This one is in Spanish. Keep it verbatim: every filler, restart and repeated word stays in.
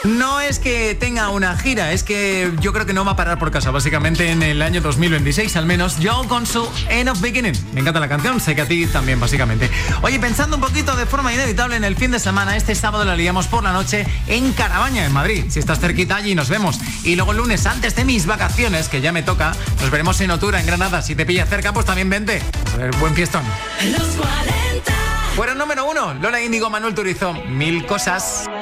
No es que tenga una gira, es que yo creo que no va a parar por casa, básicamente en el año dos mil veintiséis, al menos. Joe con su End of Beginning. Me encanta la canción, sé que a ti también, básicamente. Oye, pensando un poquito de forma inevitable en el fin de semana, este sábado la liamos por la noche en Carabaña, en Madrid. Si estás cerquita, allí nos vemos. Y luego el lunes, antes de mis vacaciones, que ya me toca, nos veremos en Otura, en Granada. Si te pilla cerca, pues también vente. A ver, buen fiestón. Los cuarenta. Fueron número uno, Lola Índigo, Manuel Turizo, Mil Cosas.